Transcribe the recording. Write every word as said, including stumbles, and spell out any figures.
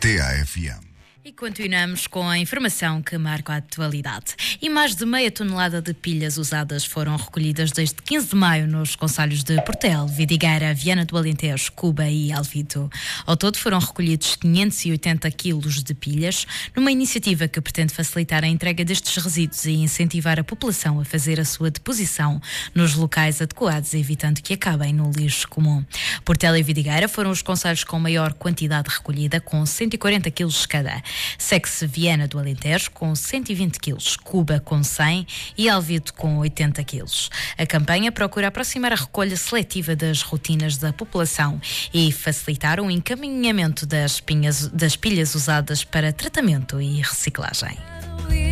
T A F M. E continuamos com a informação que marca a atualidade. E mais de meia tonelada de pilhas usadas foram recolhidas desde quinze de maio nos concelhos de Portel, Vidigueira, Viana do Alentejo, Cuba e Alvito. Ao todo foram recolhidos quinhentos e oitenta quilos de pilhas, numa iniciativa que pretende facilitar a entrega destes resíduos e incentivar a população a fazer a sua deposição nos locais adequados, evitando que acabem no lixo comum. Portel e Vidigueira foram os concelhos com maior quantidade recolhida, com cento e quarenta quilos cada. Segue-se Viana do Alentejo com cento e vinte quilos, Cuba com cem e Alvito com oitenta quilos. A campanha procura aproximar a recolha seletiva das rotinas da população e facilitar o encaminhamento das, pinhas, das pilhas usadas para tratamento e reciclagem.